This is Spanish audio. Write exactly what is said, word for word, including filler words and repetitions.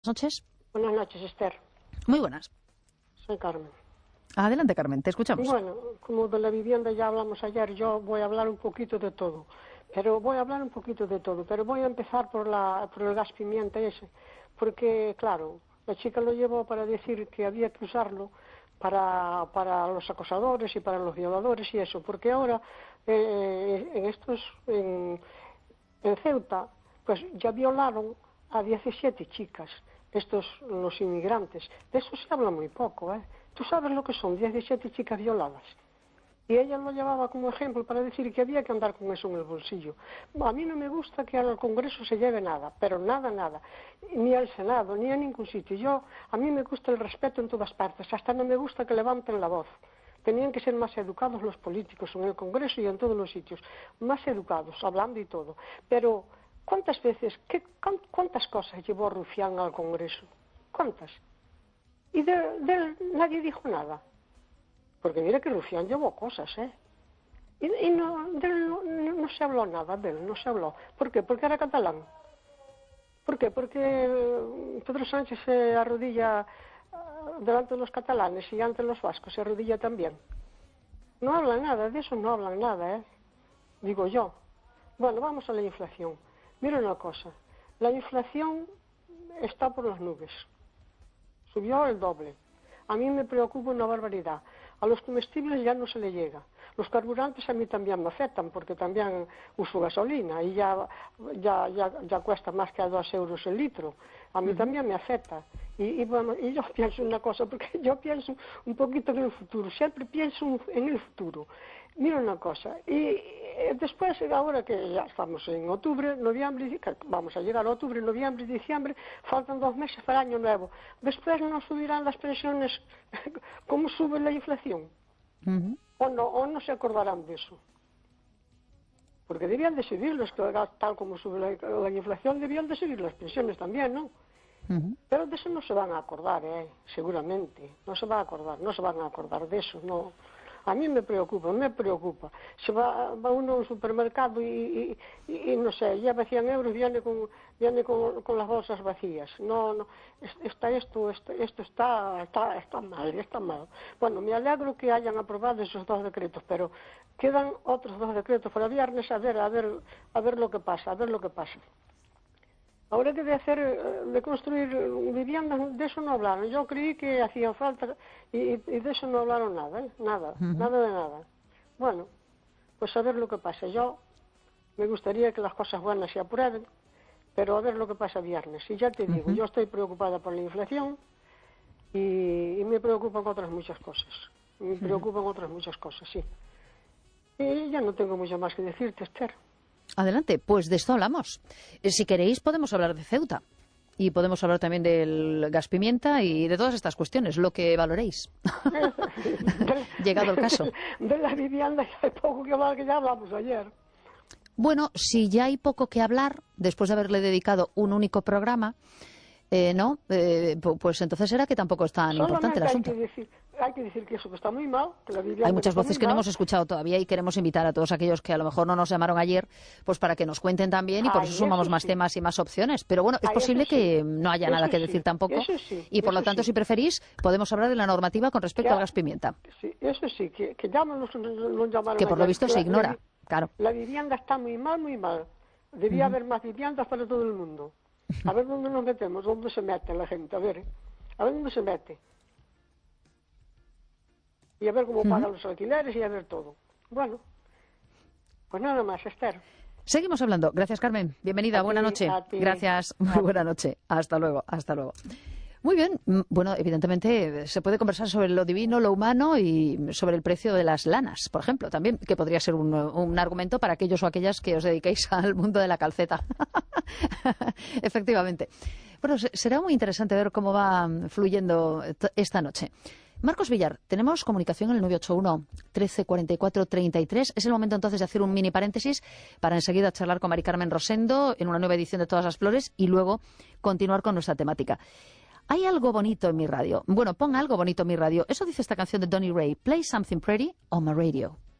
Noches. Buenas noches, Esther. Muy buenas. Soy Carmen. Adelante, Carmen, te escuchamos. Bueno, como de la vivienda ya hablamos ayer, yo voy a hablar un poquito de todo. Pero voy a hablar un poquito de todo, pero voy a empezar por, la, por el gas pimienta ese. Porque, claro, la chica lo llevó para decir que había que usarlo para, para los acosadores y para los violadores y eso. Porque ahora, eh, en estos, en, en Ceuta, pues ya violaron a diecisiete chicas, estos, los inmigrantes. De eso se habla muy poco, ¿eh? Tú sabes lo que son diecisiete chicas violadas. Y ella lo llevaba como ejemplo para decir que había que andar con eso en el bolsillo. A mí no me gusta que al Congreso se lleve nada, pero nada, nada. Ni al Senado, ni a ningún sitio. Yo, a mí me gusta el respeto en todas partes. Hasta no me gusta que levanten la voz. Tenían que ser más educados los políticos en el Congreso y en todos los sitios. Más educados, hablando y todo. Pero ¿cuántas veces, qué, cuántas cosas llevó Rufián al Congreso? ¿Cuántas? Y de, de él nadie dijo nada. Porque mira que Rufián llevó cosas, ¿eh? Y, y no, de él no, no, no se habló nada, de él no se habló. ¿Por qué? Porque era catalán. ¿Por qué? Porque Pedro Sánchez se arrodilla delante de los catalanes y ante los vascos se arrodilla también. No hablan nada, de eso no hablan nada, ¿eh? Digo yo. Bueno, vamos a la inflación. Mira una cosa, la inflación está por las nubes, subió el doble. A mí me preocupa una barbaridad. A los comestibles ya no se le llega. Los carburantes a mí también me afectan porque también uso gasolina y ya, ya, ya, ya cuesta más que a dos euros el litro. A mí uh-huh. también me afecta. Y, y, bueno, y yo pienso una cosa, porque yo pienso un poquito en el futuro, siempre pienso en el futuro. Mira una cosa, y después, ahora que ya estamos en octubre, noviembre, vamos a llegar a octubre, noviembre, diciembre, faltan dos meses para el año nuevo. Después no subirán las pensiones, ¿cómo sube la inflación? Uh-huh. o, no, o no se acordarán de eso. Porque debían de subirlos, tal como sube la, la inflación, debían de subir las pensiones también, ¿no? Uh-huh. Pero de eso no se van a acordar, ¿eh? Seguramente, no se va a acordar, no se van a acordar de eso, no. A mí me preocupa, me preocupa. Se va, va uno a un supermercado y, y, y, y no sé, lleva cien euros y viene con, viene con, con las bolsas vacías. No, no, está esto, esto, esto está, está, está mal, está mal. Bueno, me alegro que hayan aprobado esos dos decretos, pero quedan otros dos decretos para viernes a ver, a ver, a ver lo que pasa, a ver lo que pasa. Ahora que de hacer, de construir viviendas, de eso no hablaron. Yo creí que hacía falta y, y de eso no hablaron nada, ¿eh? Nada, uh-huh. nada de nada. Bueno, pues a ver lo que pasa. Yo me gustaría que las cosas buenas se aprueben, pero a ver lo que pasa viernes. Y ya te digo, uh-huh. yo estoy preocupada por la inflación y, y me preocupan otras muchas cosas. Me preocupan uh-huh. otras muchas cosas, sí. Y ya no tengo mucho más que decirte, Esther. Adelante, pues de esto hablamos. Si queréis podemos hablar de Ceuta y podemos hablar también del gas pimienta y de todas estas cuestiones, lo que valoréis. Llegado el caso. De la vivienda ya hay poco que hablar, que ya hablamos ayer. Bueno, si ya hay poco que hablar, después de haberle dedicado un único programa, eh, ¿no? Eh, pues entonces será que tampoco es tan Solamente importante el asunto. Hay que decir, hay que decir que eso que está muy mal, que la vivienda hay muchas voces que mal. no hemos escuchado todavía y queremos invitar a todos aquellos que a lo mejor no nos llamaron ayer, pues para que nos cuenten también y por Ay, eso sumamos eso más sí. temas y más opciones. Pero bueno, es Ay, posible sí. que no haya eso nada que sí. decir tampoco Eso sí. y por eso lo tanto, sí. si preferís, podemos hablar de la normativa con respecto ya, al gas pimienta. Sí, eso sí, que, que ya nos, nos llamaron que por ayer. lo visto la, se ignora, la, claro. La vivienda está muy mal, muy mal. Debía uh-huh. haber más viviendas para todo el mundo. A ver dónde nos metemos, dónde se mete la gente, a ver, a ver dónde se mete. Y a ver cómo uh-huh. pagan los alquileres y a ver todo. Bueno, pues nada más, Esther. Seguimos hablando. Gracias, Carmen. Bienvenida, a buena ti, noche. a ti, Gracias, muy a buena noche. Hasta luego, hasta luego. Muy bien, bueno, evidentemente se puede conversar sobre lo divino, lo humano y sobre el precio de las lanas, por ejemplo, también, que podría ser un, un argumento para aquellos o aquellas que os dediquéis al mundo de la calceta. Efectivamente. Bueno, será muy interesante ver cómo va fluyendo esta noche. Marcos Villar, tenemos comunicación en el nueve ocho uno, trece cuarenta y cuatro, treinta y tres. Es el momento entonces de hacer un mini paréntesis para enseguida charlar con Mari Carmen Rosendo en una nueva edición de Todas las Flores y luego continuar con nuestra temática. Hay algo bonito en mi radio. Bueno, pon algo bonito en mi radio. Eso dice esta canción de Donny Ray. Play something pretty on my radio.